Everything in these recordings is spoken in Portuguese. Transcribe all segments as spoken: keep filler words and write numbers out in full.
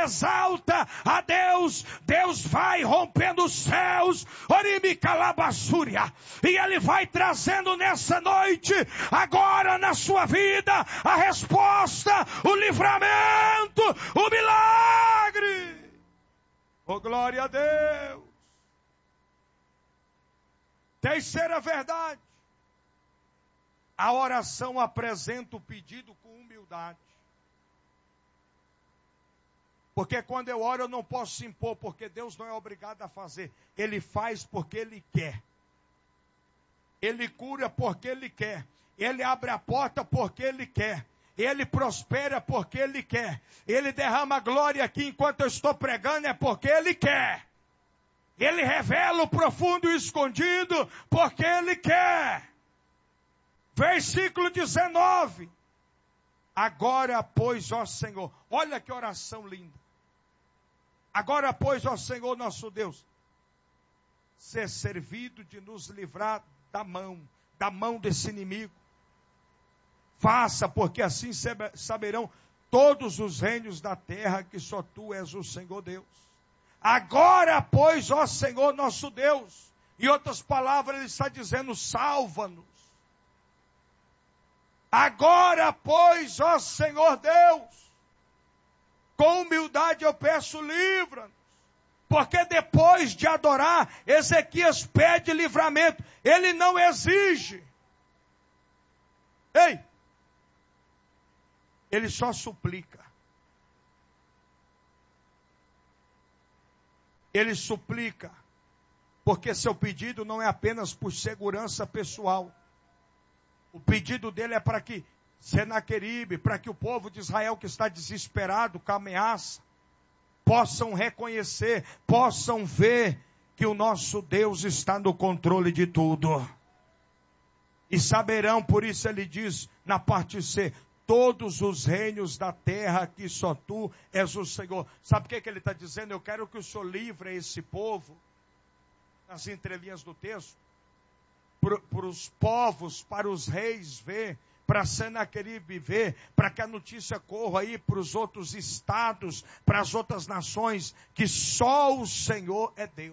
exalta a Deus, Deus vai rompendo os céus, e Ele vai trazendo nessa noite, agora na sua vida, a resposta, o livramento, o milagre. Oh, glória a Deus. Terceira verdade. A oração apresenta o pedido com humildade. Porque quando eu oro eu não posso se impor, porque Deus não é obrigado a fazer. Ele faz porque Ele quer. Ele cura porque Ele quer. Ele abre a porta porque Ele quer. Ele prospera porque Ele quer. Ele derrama glória aqui enquanto eu estou pregando é porque Ele quer. Ele revela o profundo e o escondido porque Ele quer. Versículo dezenove. Agora, pois, ó Senhor. Olha que oração linda. Agora, pois, ó Senhor nosso Deus, ser servido de nos livrar da mão, da mão desse inimigo. Faça, porque assim saberão todos os reinos da terra que só Tu és o Senhor Deus. Agora, pois, ó Senhor nosso Deus, em outras palavras, Ele está dizendo, salva-nos. Agora, pois, ó Senhor Deus, com humildade eu peço, livra-nos. Porque depois de adorar, Ezequias pede livramento. Ele não exige. Ei! Ele só suplica. Ele suplica. Porque seu pedido não é apenas por segurança pessoal. O pedido dele é para que Senaqueribe, para que o povo de Israel que está desesperado com a ameaça, possam reconhecer, possam ver que o nosso Deus está no controle de tudo. E saberão, por isso ele diz na parte C, todos os reinos da terra que só Tu és o Senhor. Sabe o que, que ele está dizendo? Eu quero que o Senhor livre esse povo, nas entrelinhas do texto, para os povos, para os reis ver, para Senaqueribe ver, para que a notícia corra aí para os outros estados, para as outras nações, que só o Senhor é Deus.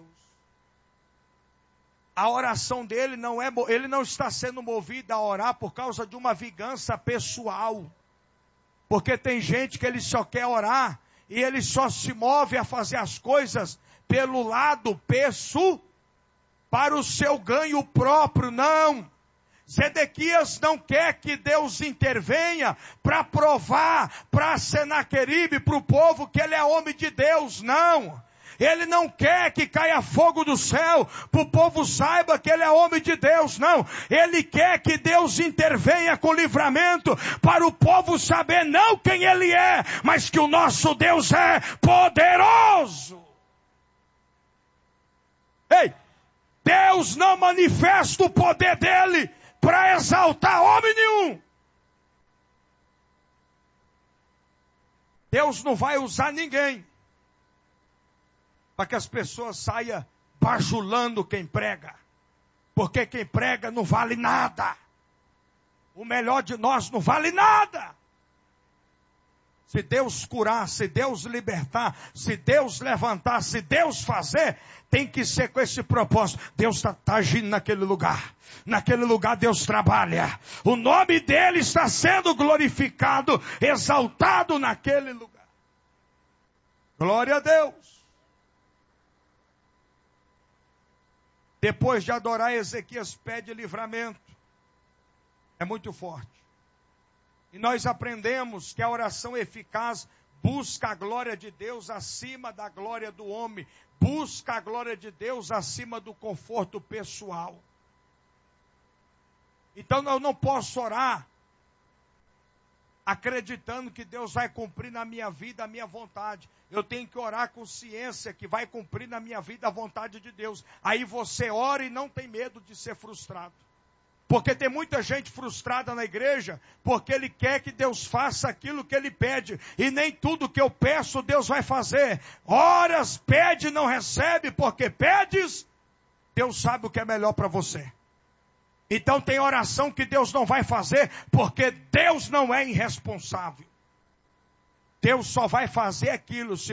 A oração dele não é, ele não está sendo movido a orar por causa de uma vingança pessoal. Porque tem gente que ele só quer orar, e ele só se move a fazer as coisas pelo lado pessoal, para o seu ganho próprio, não. Zedequias não quer que Deus intervenha para provar para Senaqueribe, para o povo, que ele é homem de Deus, não. Ele não quer que caia fogo do céu, para o povo saiba que ele é homem de Deus, não. Ele quer que Deus intervenha com livramento, para o povo saber não quem ele é, mas que o nosso Deus é poderoso. Ei, Deus não manifesta o poder dele para exaltar homem nenhum. Deus não vai usar ninguém para que as pessoas saiam bajulando quem prega. Porque quem prega não vale nada. O melhor de nós não vale nada. Se Deus curar, se Deus libertar, se Deus levantar, se Deus fazer, tem que ser com esse propósito. Deus está tá agindo naquele lugar. Naquele lugar Deus trabalha. O nome dele está sendo glorificado, exaltado naquele lugar. Glória a Deus. Depois de adorar, Ezequias pede livramento. É muito forte. E nós aprendemos que a oração eficaz busca a glória de Deus acima da glória do homem. Busca a glória de Deus acima do conforto pessoal. Então eu não posso orar acreditando que Deus vai cumprir na minha vida a minha vontade. Eu tenho que orar com ciência que vai cumprir na minha vida a vontade de Deus. Aí você ora e não tem medo de ser frustrado. Porque tem muita gente frustrada na igreja, porque ele quer que Deus faça aquilo que ele pede. E nem tudo que eu peço Deus vai fazer. Horas pede e não recebe, porque pedes, Deus sabe o que é melhor para você. Então tem oração que Deus não vai fazer, porque Deus não é irresponsável. Deus só vai fazer aquilo se